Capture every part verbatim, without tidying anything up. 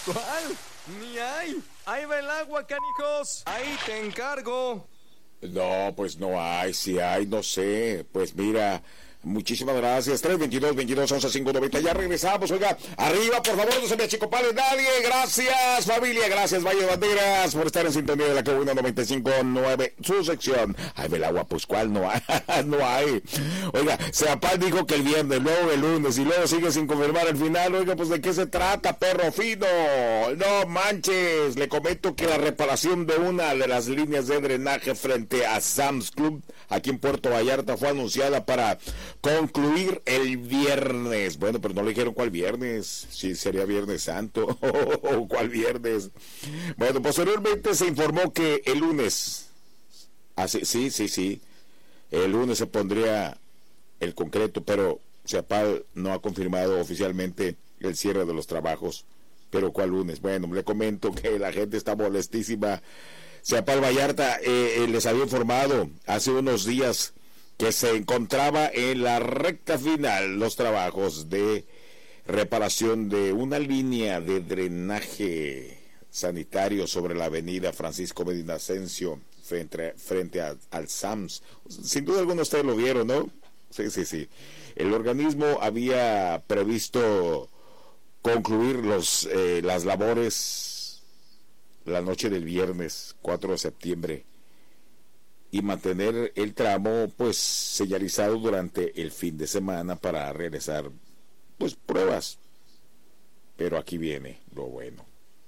¿Cuál? Ni hay. Ahí va el agua, canijos. Ahí te encargo. No, pues no hay, si hay, no sé. Pues mira, muchísimas gracias. tres veintidós, veintidós, once, cinco noventa. Ya regresamos, oiga. Arriba, por favor, no se me achicopale nadie. Gracias, familia. Gracias, Valle de Banderas, por estar en sintonía de la que buena noventa y cinco punto nueve. Su sección. Ay, ve el agua, pues cuál no hay. No hay. Oiga, Seapal dijo que el viernes, luego el lunes, y luego sigue sin confirmar el final. Oiga, pues ¿de qué se trata, perro fino? No manches. Le comento que la reparación de una de las líneas de drenaje frente a Sam's Club aquí en Puerto Vallarta fue anunciada para concluir el viernes. Bueno, pero no le dijeron cuál viernes, si sería Viernes Santo o cuál viernes. Bueno, posteriormente se informó que el lunes, ah, sí, sí, sí, sí, el lunes se pondría el concreto, pero Seapal no ha confirmado oficialmente el cierre de los trabajos. Pero ¿cuál lunes? Bueno, le comento que la gente está molestísima. Seapal Vallarta eh, eh, les había informado hace unos días que se encontraba en la recta final los trabajos de reparación de una línea de drenaje sanitario sobre la avenida Francisco Medina Asensio frente, frente a, al Sams. Sin duda alguna ustedes lo vieron, ¿no? Sí, sí, sí. El organismo había previsto concluir los eh, las labores la noche del viernes cuatro de septiembre y mantener el tramo pues señalizado durante el fin de semana para realizar pues pruebas. Pero aquí viene lo bueno.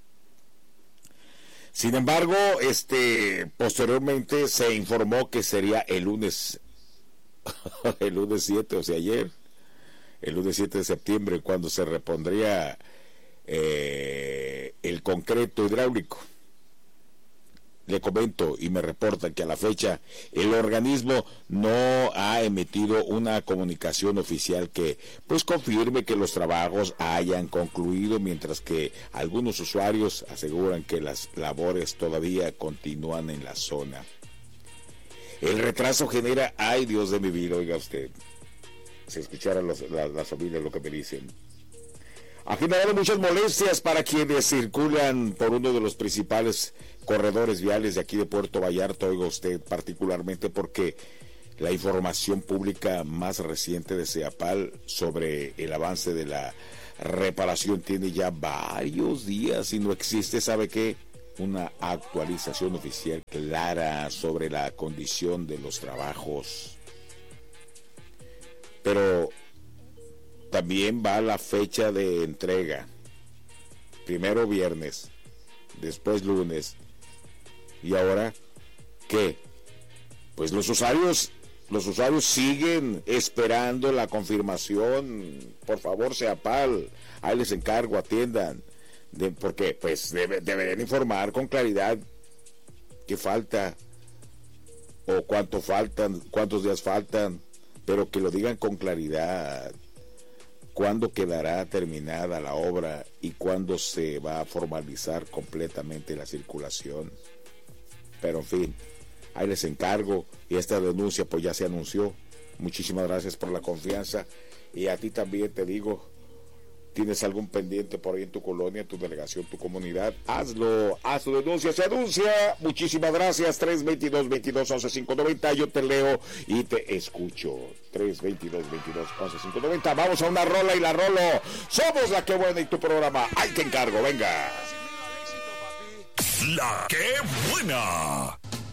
Sin embargo, este posteriormente se informó que sería el lunes el lunes siete, o sea ayer, el lunes siete de septiembre, cuando se repondría Eh, el concreto hidráulico. Le comento y me reportan que a la fecha el organismo no ha emitido una comunicación oficial que pues confirme que los trabajos hayan concluido, mientras que algunos usuarios aseguran que las labores todavía continúan en la zona. El retraso genera, ay Dios de mi vida, oiga usted, si escuchara los, la, las familias lo que me dicen. Ha generado muchas molestias para quienes circulan por uno de los principales corredores viales de aquí de Puerto Vallarta, oiga usted, particularmente porque la información pública más reciente de Seapal sobre el avance de la reparación tiene ya varios días y no existe, ¿sabe qué? Una actualización oficial clara sobre la condición de los trabajos. Pero también va la fecha de entrega. Primero viernes, después lunes. ¿Y ahora qué? Pues los usuarios, los usuarios siguen esperando la confirmación. Por favor, Seapal, ahí les encargo, atiendan. De, porque pues debe, deberían informar con claridad qué falta o cuánto faltan, cuántos días faltan, pero que lo digan con claridad. ¿Cuándo quedará terminada la obra y cuándo se va a formalizar completamente la circulación? Pero en fin, ahí les encargo, y esta denuncia pues ya se anunció. Muchísimas gracias por la confianza, y a ti también te digo, ¿tienes algún pendiente por ahí en tu colonia, tu delegación, tu comunidad? Hazlo, haz tu denuncia, se anuncia. Muchísimas gracias. tres veintidós, veintidós, once, cinco noventa. Yo te leo y te escucho. tres veintidós, veintidós, once, cinco noventa. Vamos a una rola y la rolo. Somos La Que Buena y tu programa. Ahí te encargo, venga. La Que Buena.